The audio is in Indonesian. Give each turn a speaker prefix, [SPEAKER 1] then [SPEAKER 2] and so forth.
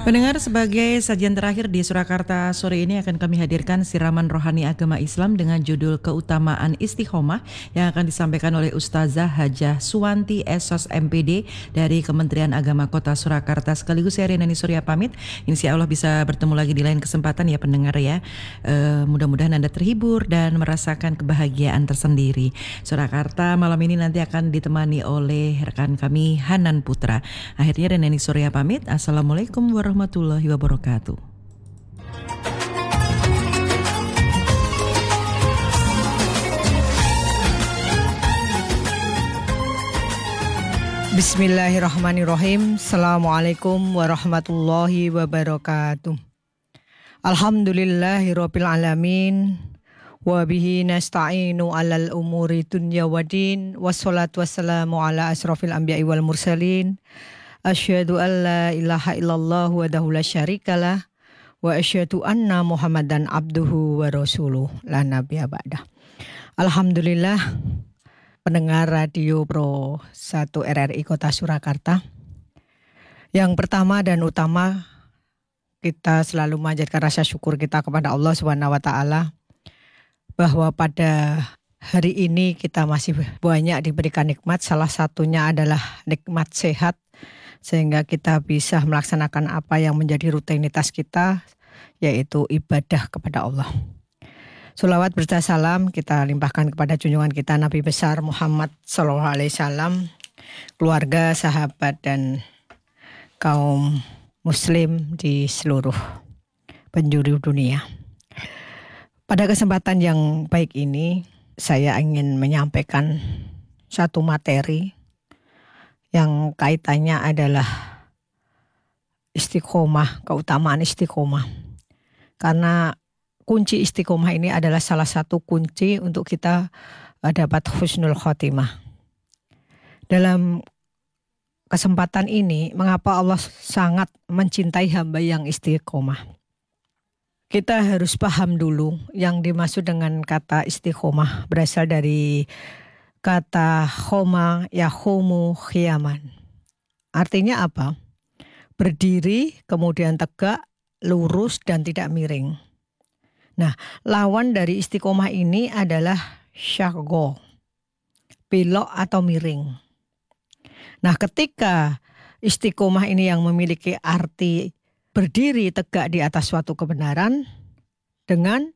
[SPEAKER 1] Pendengar, sebagai sajian terakhir di Surakarta sore ini akan kami hadirkan siraman rohani agama Islam dengan judul Keutamaan Istiqomah yang akan disampaikan oleh Ustazah Hajah Suwanti Esos MPD dari Kementerian Agama Kota Surakarta. Sekaligus saya Renani Surya pamit. Insya Allah bisa bertemu lagi di lain kesempatan ya pendengar ya. Mudah-mudahan Anda terhibur dan merasakan kebahagiaan tersendiri. Surakarta malam ini nanti akan ditemani oleh rekan kami Hanan Putra. Akhirnya Renani Surya pamit. Assalamualaikum warahmatullahi wabarakatuh.
[SPEAKER 2] Bismillahirrahmanirrahim. Assalamualaikum warahmatullahi wabarakatuh. Alhamdulillahirabbil alamin. Wa bihi nasta'inu 'alal umuri dunya waddin. Wassalatu wassalamu ala asrofil anbiya'i wal mursalin. Asyhadu an la ilaha illallah wahdahu la syarikalah wa asyhadu anna Muhammadan abduhu wa rasuluh la nabiyya ba'dah. Alhamdulillah, pendengar Radio Pro 1 RRI Kota Surakarta. Yang pertama dan utama, kita selalu memanjatkan rasa syukur kita kepada Allah Subhanahu wa taala bahwa pada hari ini kita masih banyak diberikan nikmat, salah satunya adalah nikmat sehat, sehingga kita bisa melaksanakan apa yang menjadi rutinitas kita, yaitu ibadah kepada Allah. Sholawat berserta salam kita limpahkan kepada junjungan kita Nabi besar Muhammad SAW, keluarga, sahabat, dan kaum muslim di seluruh penjuru dunia. Pada kesempatan yang baik ini, saya ingin menyampaikan satu materi yang kaitannya adalah istiqomah, keutamaan istiqomah. Karena kunci istiqomah ini adalah salah satu kunci untuk kita dapat husnul khotimah. Dalam kesempatan ini, mengapa Allah sangat mencintai hamba yang istiqomah? Kita harus paham dulu yang dimaksud dengan kata istiqomah berasal dari kata khoma yahumu khiyaman. Artinya apa? Berdiri, kemudian tegak, lurus, dan tidak miring. Nah, lawan dari istiqomah ini adalah syaggo, belok atau miring. Nah, ketika istiqomah ini yang memiliki arti berdiri tegak di atas suatu kebenaran dengan